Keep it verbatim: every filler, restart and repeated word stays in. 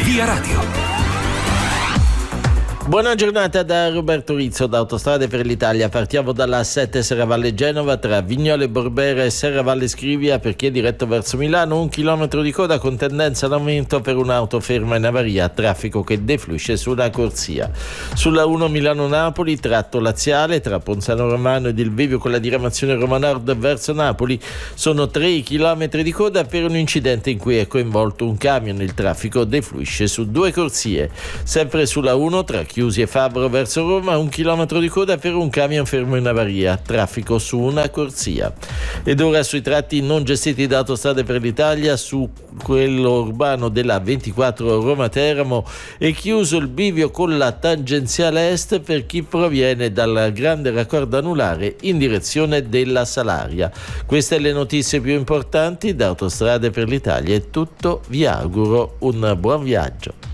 Via Radio. Buona giornata da Roberto Rizzo da Autostrade per l'Italia. Partiamo dalla A sette Serravalle Genova tra Vignole Borbera e Serravalle Scrivia per chi è diretto verso Milano. Un chilometro di coda con tendenza all'aumento per un'auto ferma in avaria, traffico che defluisce sulla corsia. Sulla uno Milano-Napoli, tratto laziale tra Ponzano Romano ed il Vivio con la diramazione Roma Nord verso Napoli, sono tre chilometri di coda per un incidente in cui è coinvolto un camion. Il traffico defluisce su due corsie. Sempre sulla uno tra Chiusi e Fabro verso Roma, un chilometro di coda per un camion fermo in avaria, traffico su una corsia. Ed ora sui tratti non gestiti da Autostrade per l'Italia, su quello urbano della ventiquattro Roma-Teramo è chiuso il bivio con la tangenziale est per chi proviene dal grande raccordo anulare in direzione della Salaria. Queste le notizie più importanti da Autostrade per l'Italia. È tutto, vi auguro un buon viaggio.